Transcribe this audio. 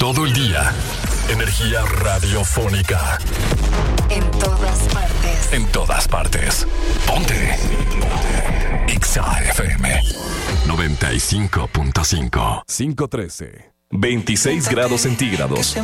Todo el día. Energía radiofónica. En todas partes. En todas partes. Ponte. Exa FM 95.5. 513. 26 grados centígrados.